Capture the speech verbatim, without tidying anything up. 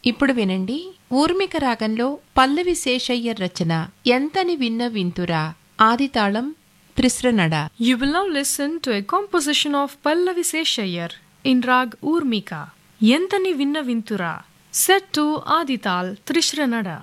ఇప్పుడు వినండి ఊర్మిక రాగంలో పల్లవి శేషయ్యర్ రచన ఎంతని విన్న వింతురా ఆదితాళం త్రిశ్రనడ. You will now listen to a composition of Pallavi Seshayar in Rag Urmika, Yentani Vinna Vintura, set to Adital Trishranada.